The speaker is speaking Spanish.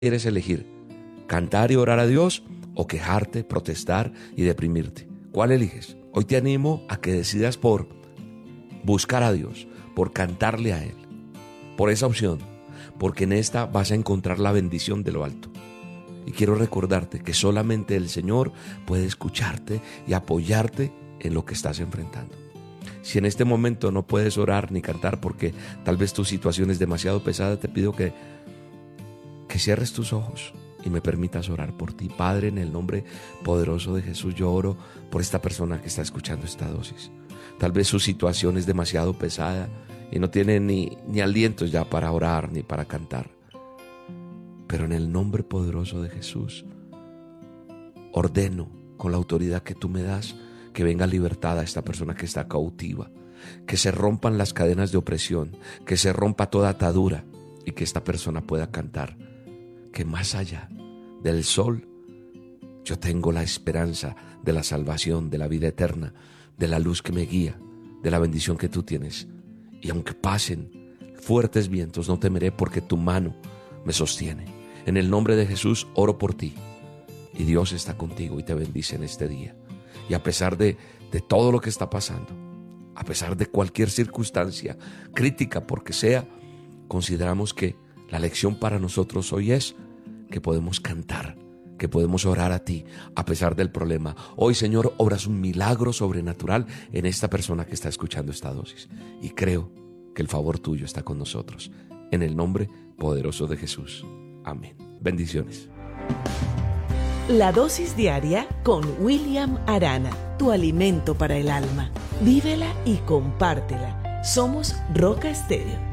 quieres elegir? ¿Cantar y orar a Dios o quejarte, protestar y deprimirte? ¿Cuál eliges? Hoy te animo a que decidas por buscar a Dios, por cantarle a Él, por esa opción, porque en esta vas a encontrar la bendición de lo alto. Y quiero recordarte que solamente el Señor puede escucharte y apoyarte en lo que estás enfrentando. Si en este momento no puedes orar ni cantar porque tal vez tu situación es demasiado pesada, te pido que cierres tus ojos y me permitas orar por ti. Padre, en el nombre poderoso de Jesús, yo oro por esta persona que está escuchando esta dosis. Tal vez su situación es demasiado pesada y no tiene ni alientos ya para orar ni para cantar. Pero en el nombre poderoso de Jesús, ordeno con la autoridad que tú me das que venga libertad a esta persona que está cautiva, que se rompan las cadenas de opresión, que se rompa toda atadura y que esta persona pueda cantar. Que más allá del sol, yo tengo la esperanza de la salvación, de la vida eterna, de la luz que me guía, de la bendición que tú tienes. Y aunque pasen fuertes vientos, no temeré porque tu mano me sostiene. En el nombre de Jesús oro por ti. Y Dios está contigo y te bendice en este día. Y a pesar de todo lo que está pasando, a pesar de cualquier circunstancia crítica porque sea, consideramos que la lección para nosotros hoy es que podemos cantar, que podemos orar a ti a pesar del problema. Hoy, Señor, obras un milagro sobrenatural en esta persona que está escuchando esta dosis. Y creo que el favor tuyo está con nosotros. En el nombre poderoso de Jesús. Amén. Bendiciones. La dosis diaria con William Arana, tu alimento para el alma. Vívela y compártela. Somos Roca Estéreo.